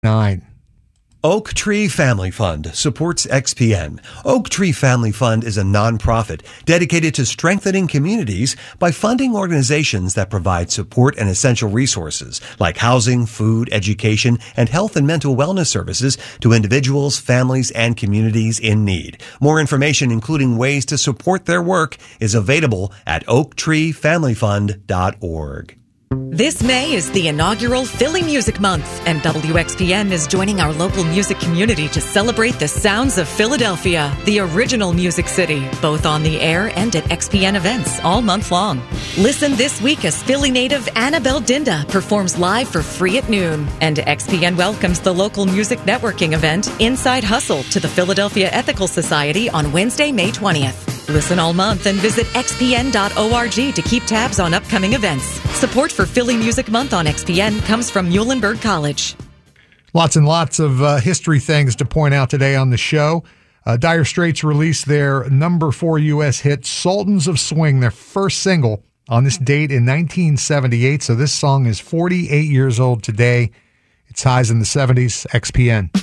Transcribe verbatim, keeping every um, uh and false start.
Nine. Oak Tree Family Fund supports X P N. Oak Tree Family Fund is a nonprofit dedicated to strengthening communities by funding organizations that provide support and essential resources like housing, food, education, and health and mental wellness services to individuals, families, and communities in need. More information, including ways to support their work, is available at oak tree family fund dot org. This May is the inaugural Philly Music Month, and W X P N is joining our local music community to celebrate the sounds of Philadelphia, the original music city, both on the air and at X P N events all month long. Listen this week as Philly native Annabelle Dinda performs live for free at noon, and X P N welcomes the local music networking event Inside Hustle to the Philadelphia Ethical Society on Wednesday, May twentieth. Listen all month and visit x p n dot org to keep tabs on upcoming events. Support for Philly Music Month on X P N comes from Muhlenberg College. Lots and lots of uh, history things to point out today on the show. Uh, Dire Straits released their number four U S hit, Sultans of Swing, their first single on this date in nineteen seventy-eight. So this song is forty-eight years old today. It's highs in the seventies. X P N.